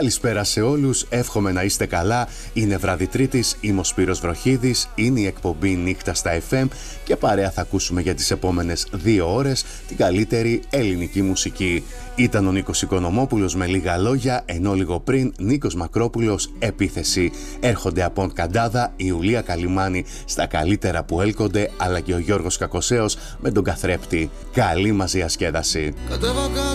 Καλησπέρα σε όλους, εύχομαι να είστε καλά. Είναι βράδυ Τρίτης, είμαι ο Σπύρος Βροχίδης, είναι η εκπομπή Νύχτα στα FM και παρέα θα ακούσουμε για τις επόμενες 2 ώρες την καλύτερη ελληνική μουσική. Ήταν ο Νίκος Οικονομόπουλος με λίγα λόγια, ενώ λίγο πριν Νίκος Μακρόπουλος επίθεση. Έρχονται από Καντάδα η Ιουλία Καλιμάνη στα καλύτερα που έλκονται, αλλά και ο Γιώργος Κακοσέος με τον καθρέπτη. Καλή μας διασκέδαση.